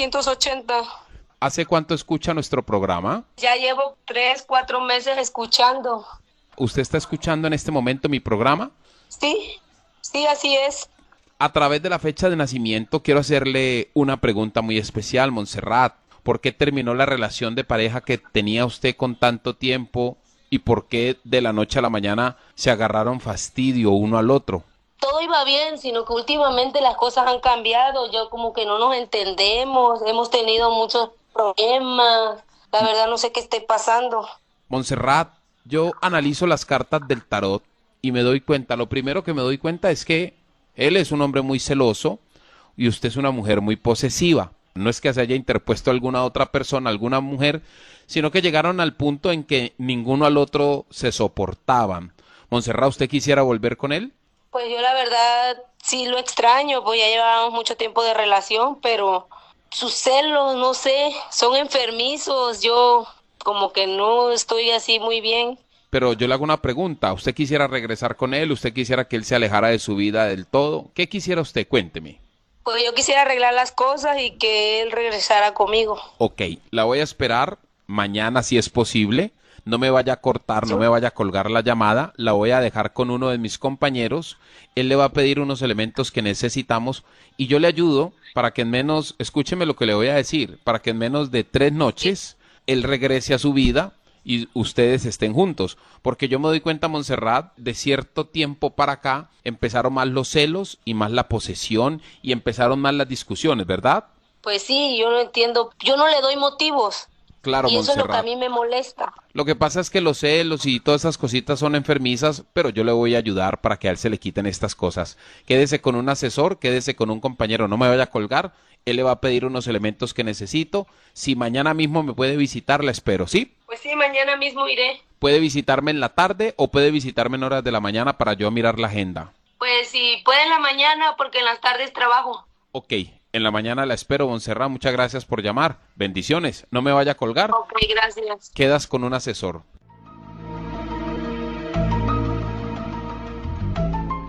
1980. ¿Hace cuánto escucha nuestro programa? Ya llevo 3-4 meses escuchando. ¿Usted está escuchando en este momento mi programa? Sí, así es. A través de la fecha de nacimiento quiero hacerle una pregunta muy especial, Montserrat. ¿Por qué terminó la relación de pareja que tenía usted con tanto tiempo y por qué de la noche a la mañana se agarraron fastidio uno al otro? Todo iba bien, sino que últimamente las cosas han cambiado. Yo como que no nos entendemos, hemos tenido muchos problemas. La verdad no sé qué esté pasando. Montserrat, yo analizo las cartas del tarot y me doy cuenta, lo primero que me doy cuenta es que él es un hombre muy celoso y usted es una mujer muy posesiva. No es que se haya interpuesto alguna otra persona, alguna mujer, sino que llegaron al punto en que ninguno al otro se soportaban. Montserrat, ¿usted quisiera volver con él? Pues yo la verdad sí lo extraño, pues ya llevábamos mucho tiempo de relación, pero sus celos, no sé, son enfermizos. Yo como que no estoy así muy bien. Pero yo le hago una pregunta, ¿usted quisiera regresar con él? ¿Usted quisiera que él se alejara de su vida del todo? ¿Qué quisiera usted? Cuénteme. Pues yo quisiera arreglar las cosas y que él regresara conmigo. Ok, la voy a esperar mañana si es posible. No me vaya a cortar, no me vaya a colgar la llamada. La voy a dejar con uno de mis compañeros. Él le va a pedir unos elementos que necesitamos y yo le ayudo para que en menos, escúcheme lo que le voy a decir, para que en menos de 3 noches él regrese a su vida y ustedes estén juntos. Porque yo me doy cuenta, Montserrat, de cierto tiempo para acá empezaron más los celos y más la posesión y empezaron más las discusiones, ¿verdad? Pues sí, yo no entiendo, yo no le doy motivos. Claro, y eso Montserrat. es lo que a mí me molesta. Lo que pasa es que los celos y todas esas cositas son enfermizas, pero yo le voy a ayudar para que a él se le quiten estas cosas. Quédese con un asesor, quédese con un compañero, no me vaya a colgar. Él le va a pedir unos elementos que necesito. Si mañana mismo me puede visitar, la espero, ¿sí? Pues sí, mañana mismo iré. Puede visitarme en la tarde o puede visitarme en horas de la mañana para yo mirar la agenda. Pues si puede en la mañana, porque en las tardes trabajo. Ok, en la mañana la espero, Montserrat. Muchas gracias por llamar. Bendiciones. No me vaya a colgar. Ok, gracias. Quedas con un asesor.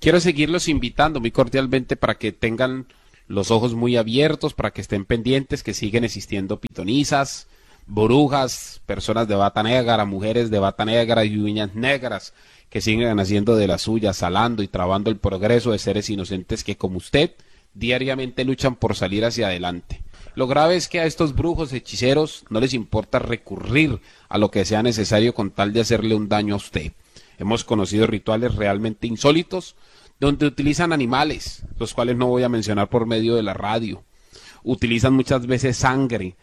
quiero seguirlos invitando muy cordialmente para que tengan los ojos muy abiertos, para que estén pendientes que siguen existiendo pitonisas, brujas, personas de bata negra, mujeres de bata negra y uñas negras que siguen haciendo de las suyas, salando y trabando el progreso de seres inocentes que, como usted, diariamente luchan por salir hacia adelante. Lo grave es que a estos brujos hechiceros no les importa recurrir a lo que sea necesario con tal de hacerle un daño a usted. Hemos conocido rituales realmente insólitos donde utilizan animales, los cuales no voy a mencionar por medio de la radio. Utilizan muchas veces sangre,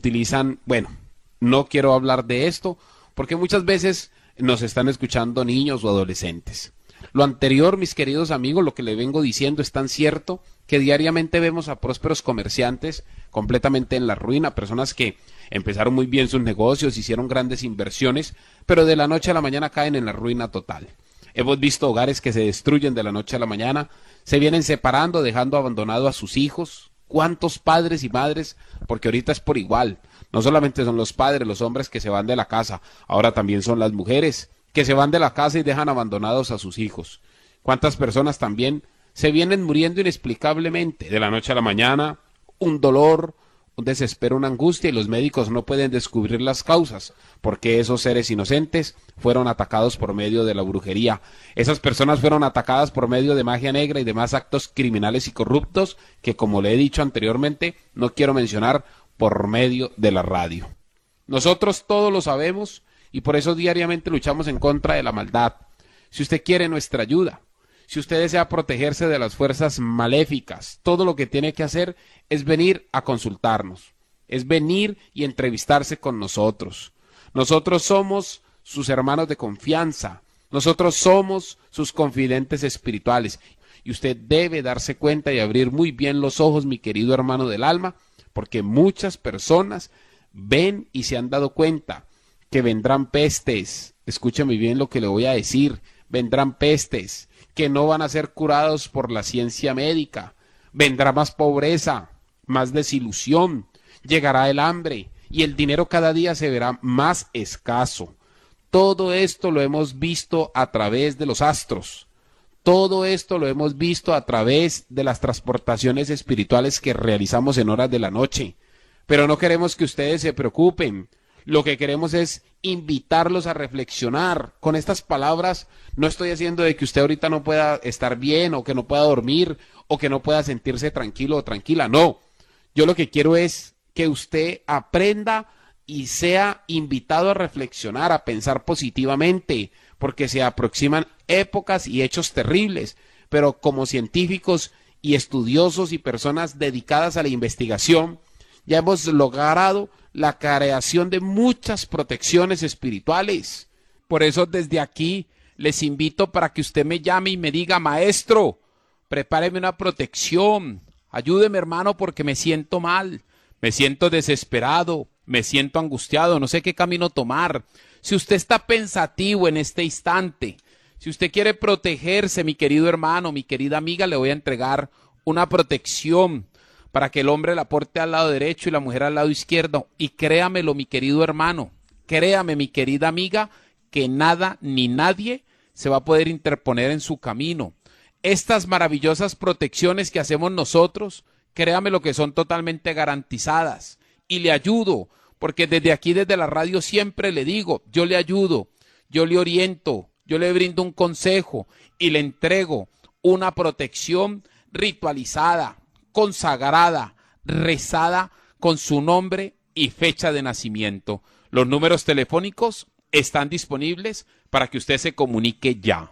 bueno, no quiero hablar de esto porque muchas veces nos están escuchando niños o adolescentes. Lo anterior, mis queridos amigos, lo que le vengo diciendo es tan cierto que diariamente vemos a prósperos comerciantes completamente en la ruina, personas que empezaron muy bien sus negocios, hicieron grandes inversiones, pero de la noche a la mañana caen en la ruina total. Hemos visto hogares que se destruyen de la noche a la mañana, se vienen separando, dejando abandonado a sus hijos. ¿Cuántos padres y madres? Porque ahorita es por igual. No solamente son los padres, los hombres que se van de la casa, ahora también son las mujeres que se van de la casa y dejan abandonados a sus hijos. ¿Cuántas personas también se vienen muriendo inexplicablemente de la noche a la mañana? Un dolor, un desespero, una angustia, y los médicos no pueden descubrir las causas, porque esos seres inocentes fueron atacados por medio de la brujería. Esas personas fueron atacadas por medio de magia negra y demás actos criminales y corruptos que, como le he dicho anteriormente, no quiero mencionar por medio de la radio. Nosotros todos lo sabemos y por eso diariamente luchamos en contra de la maldad. Si usted quiere nuestra ayuda, si usted desea protegerse de las fuerzas maléficas, todo lo que tiene que hacer es venir a consultarnos, es venir y entrevistarse con nosotros. Nosotros somos sus hermanos de confianza, nosotros somos sus confidentes espirituales. Y usted debe darse cuenta y abrir muy bien los ojos, mi querido hermano del alma, porque muchas personas ven y se han dado cuenta que vendrán pestes. Escúcheme bien lo que le voy a decir, vendrán pestes que no van a ser curados por la ciencia médica. Vendrá más pobreza, más desilusión, llegará el hambre y el dinero cada día se verá más escaso. Todo esto lo hemos visto a través de los astros. Todo esto lo hemos visto a través de las transportaciones espirituales que realizamos en horas de la noche. Pero no queremos que ustedes se preocupen. Lo que queremos es invitarlos a reflexionar. Con estas palabras no estoy haciendo de que usted ahorita no pueda estar bien o que no pueda dormir o que no pueda sentirse tranquilo o tranquila. No, yo lo que quiero es que usted aprenda y sea invitado a reflexionar, a pensar positivamente, porque se aproximan épocas y hechos terribles. Pero como científicos y estudiosos y personas dedicadas a la investigación, ya hemos logrado la creación de muchas protecciones espirituales. Por eso desde aquí les invito para que usted me llame y me diga: maestro, prepáreme una protección, ayúdeme hermano porque me siento mal, me siento desesperado, me siento angustiado, no sé qué camino tomar. Si usted está pensativo en este instante, si usted quiere protegerse, mi querido hermano, mi querida amiga, le voy a entregar una protección para que el hombre la porte al lado derecho y la mujer al lado izquierdo. Y créamelo, mi querido hermano, créame, mi querida amiga, que nada ni nadie se va a poder interponer en su camino. Estas maravillosas protecciones que hacemos nosotros, créame lo que son totalmente garantizadas. Y le ayudo, porque desde aquí, desde la radio, siempre le digo, yo le ayudo, yo le oriento, yo le brindo un consejo y le entrego una protección ritualizada, consagrada, rezada con su nombre y fecha de nacimiento. Los números telefónicos están disponibles para que usted se comunique ya.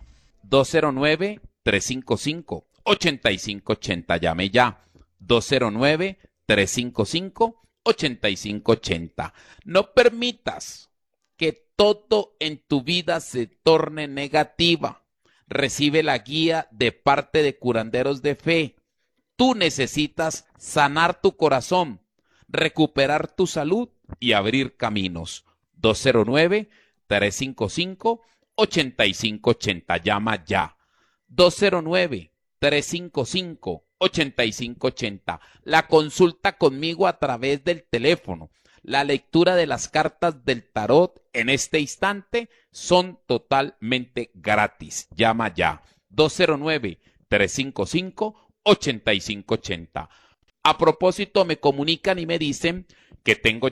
209-355-8580. Llame ya. 209-355-8580. No permitas que todo en tu vida se torne negativa. Recibe la guía de parte de curanderos de fe. Tú necesitas sanar tu corazón, recuperar tu salud y abrir caminos. 209-355-8580. Llama ya. 209-355-8580. La consulta conmigo a través del teléfono, la lectura de las cartas del tarot en este instante son totalmente gratis. Llama ya. 209-355-8580. A propósito, me comunican y me dicen que tengo